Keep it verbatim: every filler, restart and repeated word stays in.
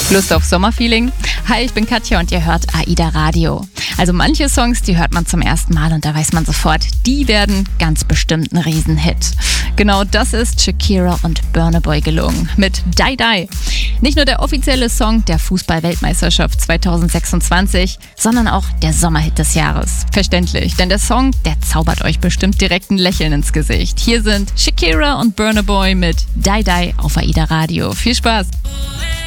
Lust auf Sommerfeeling? Hi, ich bin Katja und ihr hört AIDA Radio. Also manche Songs, die hört man zum ersten Mal und da weiß man sofort, die werden ganz bestimmt ein Riesenhit. Genau das ist Shakira und Burna Boy gelungen mit Die Die. Nicht nur der offizielle Song der Fußball-Weltmeisterschaft zwanzig sechsundzwanzig, sondern auch der Sommerhit des Jahres. Verständlich, denn der Song, der zaubert euch bestimmt direkt ein Lächeln ins Gesicht. Hier sind Shakira und Burna Boy mit Die Die auf AIDA Radio. Viel Spaß!